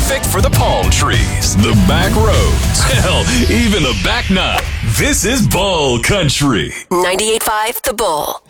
perfect for the palm trees, the back roads, hell, even the back nine. This is Bull Country. 98.5 The Bull.